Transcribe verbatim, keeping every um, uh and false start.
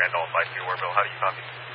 Randolph, I C Orville. How do you copy?